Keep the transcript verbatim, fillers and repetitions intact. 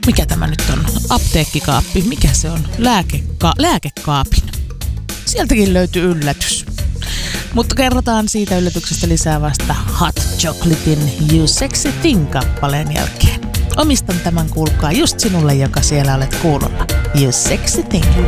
mikä tämä nyt on? Apteekkikaappi. Mikä se on? Lääkeka- lääkekaapin. Sieltäkin löytyy yllätys. Mutta kerrotaan siitä yllätyksestä lisää vasta Hot Chocolatein You Sexy Thing-kappaleen jälkeen. Omistan tämän, kuulkaa, just sinulle, joka siellä olet kuulolla. You Sexy Thing.